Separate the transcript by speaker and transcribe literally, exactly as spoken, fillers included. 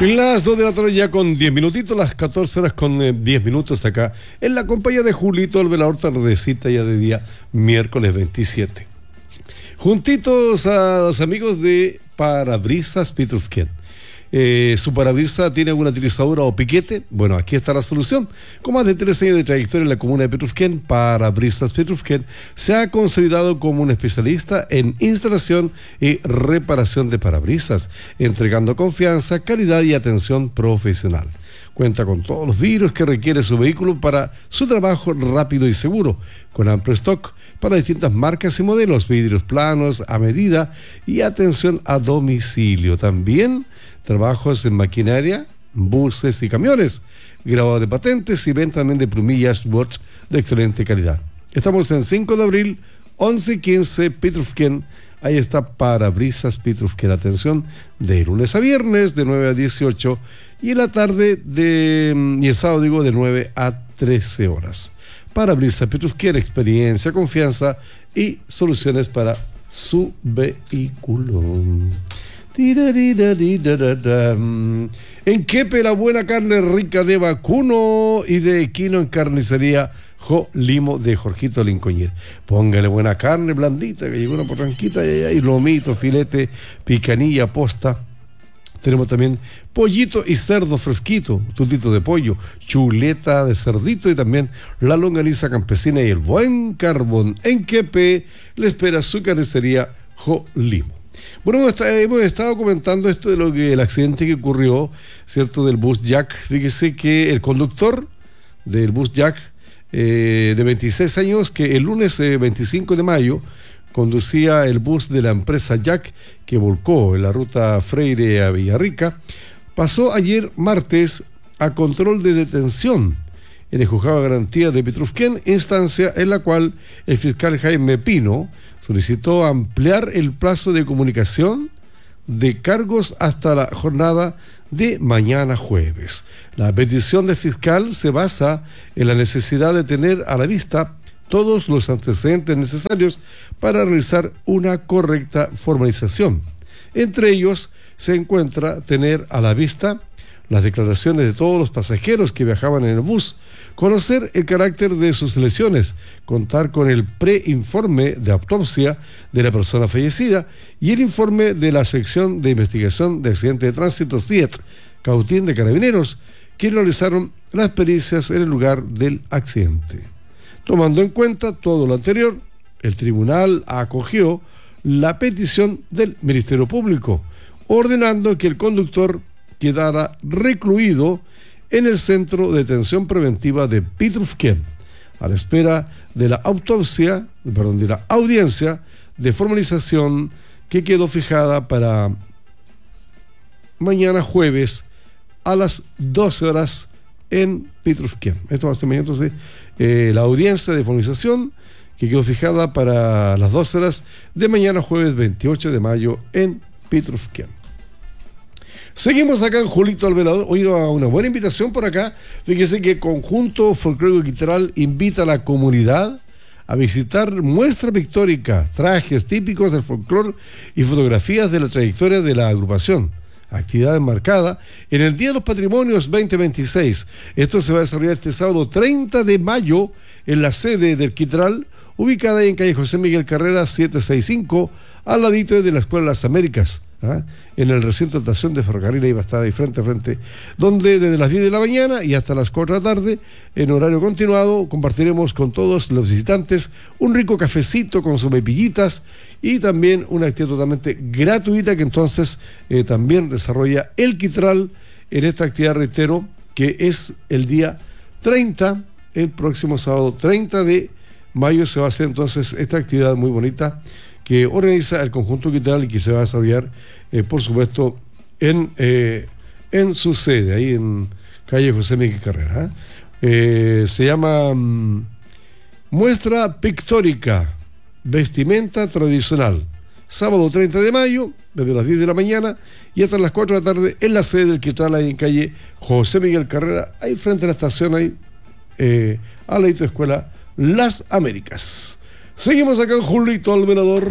Speaker 1: Las dos de la tarde ya con diez minutitos, las catorce horas con eh, diez minutos acá, en la compañía de Julito, el velador, tardecita ya de día miércoles veintisiete. Juntitos a los amigos de Parabrisas Petrufquén. Eh, ¿Su parabrisa tiene alguna trizadura o piquete? Bueno, aquí está la solución. Con más de tres años de trayectoria en la comuna de Petrufquén, Parabrisas Petrufquén se ha consolidado como un especialista en instalación y reparación de parabrisas, entregando confianza, calidad y atención profesional. Cuenta con todos los vidrios que requiere su vehículo para su trabajo rápido y seguro, con amplio stock para distintas marcas y modelos, vidrios planos a medida y atención a domicilio. También trabajos en maquinaria, buses y camiones, grabado de patentes y venta también de plumillas Bosch de excelente calidad. Estamos en cinco de abril, once quince, Petrufquén. Ahí está Parabrisas Petrufquén. Atención de lunes a viernes de nueve a dieciocho y en la tarde de, y el sábado digo de nueve a trece horas. Parabrisas Petrufquén, experiencia, confianza y soluciones para su vehículo. En Quepe, la buena carne rica de vacuno y de equino en carnicería Jo Limo de Jorgito Lincoñer. Póngale buena carne blandita, que llegó una porranquita y hay lomito, filete, picanilla, posta. Tenemos también pollito y cerdo fresquito, tutito de pollo, chuleta de cerdito y también la longaniza campesina y el buen carbón. En Quepe le espera su carnicería Jo Limo. Bueno, hemos estado comentando esto de lo que el accidente que ocurrió, ¿cierto?, del bus Jack. Fíjese que el conductor del bus Jack, eh, de veintiséis años, que el lunes eh, veinticinco de mayo conducía el bus de la empresa Jack que volcó en la ruta Freire a Villarrica, pasó ayer martes a control de detención en el juzgado de garantía de Petrufquén, instancia en la cual el fiscal Jaime Pino solicitó ampliar el plazo de comunicación de cargos hasta la jornada de mañana jueves. La petición del fiscal se basa en la necesidad de tener a la vista todos los antecedentes necesarios para realizar una correcta formalización. Entre ellos se encuentra tener a la vista las declaraciones de todos los pasajeros que viajaban en el bus, conocer el carácter de sus lesiones, contar con el preinforme de autopsia de la persona fallecida y el informe de la sección de investigación de accidente de tránsito C I E T, Cautín de Carabineros, que realizaron las pericias en el lugar del accidente. Tomando en cuenta todo lo anterior, el tribunal acogió la petición del Ministerio Público, ordenando que el conductor quedara recluido en el Centro de Detención Preventiva de Petrufquén, a la espera de la autopsia, perdón, de la audiencia de formalización que quedó fijada para mañana jueves a las doce horas en Petrufquén. Esto va a ser mañana, entonces, eh, la audiencia de formalización que quedó fijada para las doce horas de mañana jueves veintiocho de mayo en Petrufquén. Seguimos acá en Julito al Velador. Hoy a una buena invitación por acá. Fíjese que Conjunto Folclórico Quitral invita a la comunidad a visitar muestra pictórica, trajes típicos del folclore y fotografías de la trayectoria de la agrupación. Actividad enmarcada en el Día de los Patrimonios veinte veintiséis. Esto se va a desarrollar este sábado treinta de mayo en la sede del Quitral, ubicada ahí en calle José Miguel Carrera setecientos sesenta y cinco, al ladito de la Escuela de las Américas, ¿ah? En el recinto de estación de ferrocarril. Ahí va a estar ahí frente a frente, donde desde las diez de la mañana y hasta las cuatro de la tarde, en horario continuado, compartiremos con todos los visitantes un rico cafecito con sus pepillitas y también una actividad totalmente gratuita que entonces eh, también desarrolla el Quitral en esta actividad, reitero, que es el día treinta, el próximo sábado treinta de mayo se va a hacer entonces esta actividad muy bonita que organiza el Conjunto Quitral y que se va a desarrollar, eh, por supuesto, en, eh, en su sede, ahí en calle José Miguel Carrera. Eh, se llama um, Muestra Pictórica, Vestimenta Tradicional. Sábado treinta de mayo, desde las diez de la mañana y hasta las cuatro de la tarde, en la sede del Quitral, ahí en calle José Miguel Carrera, ahí frente a la estación, ahí eh, al ladito de Escuela Las Américas. Seguimos acá en Julito al Velador.